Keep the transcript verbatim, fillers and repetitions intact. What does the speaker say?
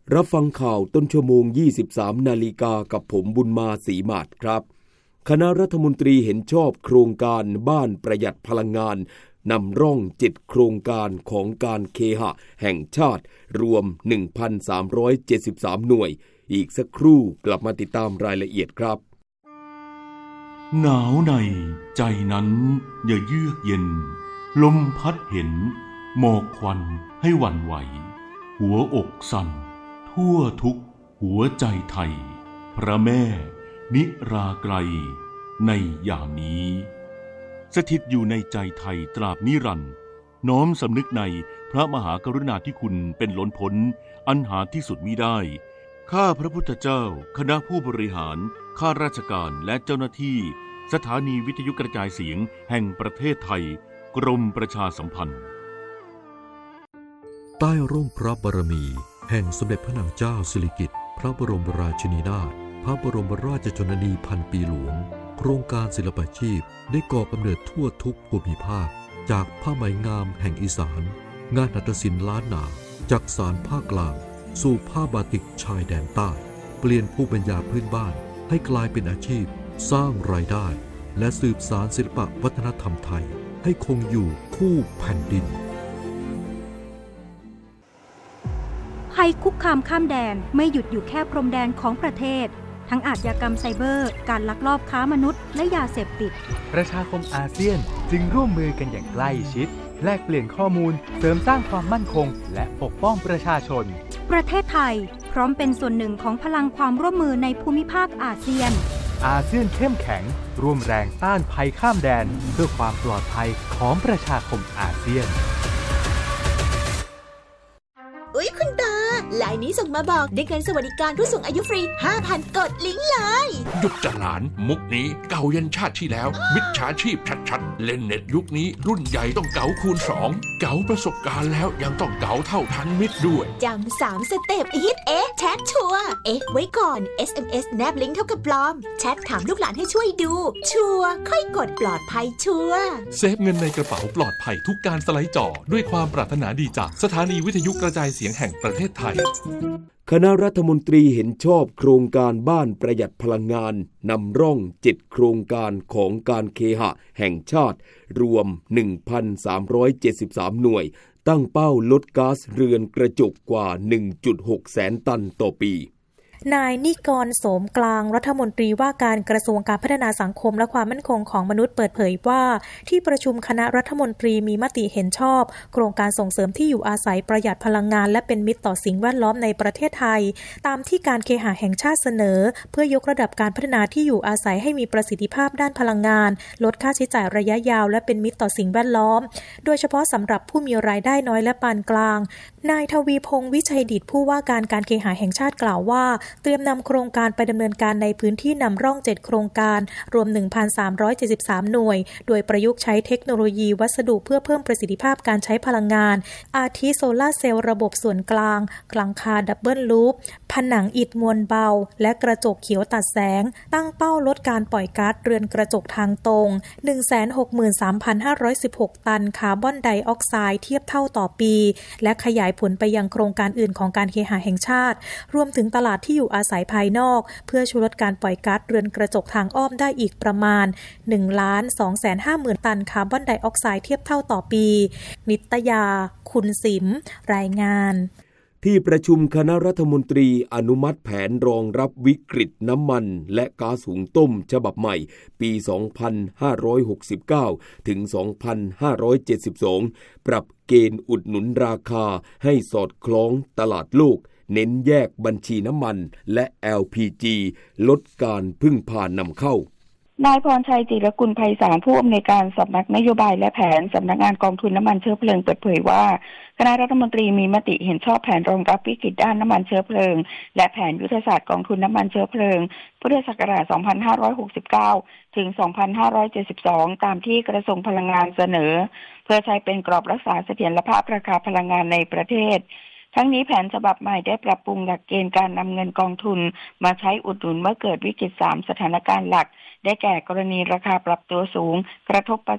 รับฟังข่าวต้นชั่วโมง ยี่สิบสาม นาฬิกากับผมบุญมาศรีมาศครับคณะรัฐมนตรีเห็นชอบโครงการบ้านประหยัดพลังงานนำร่องเจ็ดโครงการของการเคหะแห่งชาติรวม หนึ่งพันสามร้อยเจ็ดสิบสาม หน่วยอีกสักครู่กลับมาติดตามรายละเอียดครับหนาวในใจนั้นอย่าเยือกเย็นลมพัดเห็นหมอกควันให้หวั่นไหวหัวอกสั่นทั่วทุกหัวใจไทยพระแม่นิราไกรในยามนี้สถิตอยู่ในใจไทยตราบนิรันดร์น้อมสำนึกในพระมหากรุณาธิคุณเป็นล้นพ้นอันหาที่สุดมิได้ข้าพระพุทธเจ้าคณะผู้บริหารข้าราชการและเจ้าหน้าที่สถานีวิทยุกระจายเสียงแห่งประเทศไทยกรมประชาสัมพันธ์ใต้ร่มพระบารมีแห่งสมเด็จพระนางเจ้าสิริกิติ์พระบรมราชินีนาถพระบรมราชชนนีพันปีหลวงโครงการศิลปาชีพได้ก่อกำเนิดทั่วทุกภูมิภาคจากผ้าไหมงามแห่งอีสานงานหัตถศิลป์ล้านนาจากสานภาคกลางสู่ผ้าบาติกชายแดนใต้เปลี่ยนภูมิปัญญาพื้นบ้านให้กลายเป็นอาชีพสร้างรายได้และสืบสานศิลปวัฒนธรรมไทยให้คงอยู่คู่แผ่นดินภัยคุกคามข้ามแดนไม่หยุดอยู่แค่พรมแดนของประเทศทั้งอาชญากรรมไซเบอร์การลักลอบค้ามนุษย์และยาเสพติดประชาคมอาเซียนจึงร่วมมือกันอย่างใกล้ชิดแลกเปลี่ยนข้อมูลเสริมสร้างความมั่นคงและปกป้องประชาชนประเทศไทยพร้อมเป็นส่วนหนึ่งของพลังความร่วมมือในภูมิภาคอาเซียนอาเซียนเข้มแข็งร่วมแรงต้านภัยข้ามแดนเพื่อความปลอดภัยของประชาคมอาเซียนอุ๊ยคุณตาไลน์นี้ส่งมาบอกได้เงินสวัสดิการผู้สูงอายุฟรี ห้าพัน กดลิงก์เลยหยุดจะหลานมุกนี้เก่ายันชาติที่แล้วมิจฉาชีพชัดๆเล่นเน็ตยุคนี้รุ่นใหญ่ต้องเก๋าคูณสองเก๋าประสบการณ์แล้วยังต้องเก๋าเท่าทันมิตรด้วยจำสามสเต็ปอีทเอ๊ะแชทชัวร์เอ๊ะไว้ก่อน เอส เอ็ม เอส แนบลิงก์เท่ากับปลอมแชทถามลูกหลานให้ช่วยดูชัวร์ค่อยกดปลอดภัยชัวร์เซฟเงินในกระเป๋าปลอดภัยทุกการสไลด์จอด้วยความปรารถนาดีจากสถานีวิทยุกระจายเสียงแห่งประเทศไทยคณะรัฐมนตรีเห็นชอบโครงการบ้านประหยัดพลังงานนำร่องเจ็ดโครงการของการเคหะแห่งชาติรวม หนึ่งพันสามร้อยเจ็ดสิบสาม หน่วยตั้งเป้าลดก๊าซเรือนกระจกกว่า หนึ่งจุดหก แสนตันต่อปีนายนิกรโสมกลางรัฐมนตรีว่าการกระทรวงการพัฒนาสังคมและความมั่นคงของมนุษย์เปิดเผยว่าที่ประชุมคณะรัฐมนตรีมีมติเห็นชอบโครงการส่งเสริมที่อยู่อาศัยประหยัดพลังงานและเป็นมิตรต่อสิ่งแวดล้อมในประเทศไทยตามที่การเคหะแห่งชาติเสนอเพื่อยกระดับการพัฒนาที่อยู่อาศัยให้มีประสิทธิภาพด้านพลังงานลดค่าใช้จ่ายระยะยาวและเป็นมิตรต่อสิ่งแวดล้อมโดยเฉพาะสำหรับผู้มีรายได้น้อยและปานกลางนายทวีพงษ์วิชัยดิษฐ์ผู้ว่าการการเคหะแห่งชาติกล่าวว่าเตรียมนำโครงการไปดำเนินการในพื้นที่นำร่องเจ็ดโครงการรวม หนึ่งพันสามร้อยเจ็ดสิบสาม หน่วยโดยประยุกต์ใช้เทคโนโลยีวัสดุเพื่อเพิ่มประสิทธิภาพการใช้พลังงานอาทิโซลาร์เซลล์ระบบส่วนกลางหลังคาดับเบิลลูปผนังอิฐมวลเบาและกระจกเขียวตัดแสงตั้งเป้าลดการปล่อยก๊าซเรือนกระจกทางตรง หนึ่งแสนหกหมื่นสามพันห้าร้อยสิบหก ตันคาร์บอนไดออกไซด์เทียบเท่าต่อปีและขยายผลไปยังโครงการอื่นของการเคหะแห่งชาติรวมถึงตลาดที่อยู่อาศัยภายนอกเพื่อช่วยลดการปล่อยก๊าซเรือนกระจกทางอ้อมได้อีกประมาณ หนึ่งล้านสองแสนห้าหมื่น ตันคาร์บอนไดออกไซด์เทียบเท่าต่อปีนิตยาคุณสิมรายงานที่ประชุมคณะรัฐมนตรีอนุมัติแผนรองรับวิกฤตน้ำมันและก๊าซหุงต้มฉบับใหม่ปี สองพันห้าร้อยหกสิบเก้า ถึง สองพันห้าร้อยเจ็ดสิบสอง ปรับเกณฑ์อุดหนุนราคาให้สอดคล้องตลาดโลกเน้นแยกบัญชีน้ำมันและ แอล พี จี ลดการพึ่งพานำเข้านายพรชัยจิรกุลไพศาลผู้อำนวยการสำนักนโยบายและแผนสำนักงานกองทุนน้ำมันเชื้อเพลิงเปิดเผยว่าคณะรัฐมนตรีมีมติเห็นชอบแผนรองรับวิกฤตด้านน้ำมันเชื้อเพลิงและแผนยุทธศาสตร์กองทุนน้ำมันเชื้อเพลิงพุทธศักราช สองพันห้าร้อยหกสิบเก้า ถึง สองพันห้าร้อยเจ็ดสิบสอง ตามที่กระทรวงพลังงานเสนอเพื่อใช้เป็นกรอบรักษาเสถียรภาพราคาพลังงานในประเทศทั้งนี้แผนฉบับใหม่ได้ปรับปรุงหลักเกณฑ์การนำเงินกองทุนมาใช้อุดหนุนเมื่อเกิดวิกฤตสามสถานการณ์หลักได้แก่กรณีราคาปรับตัวสูงกระทบประ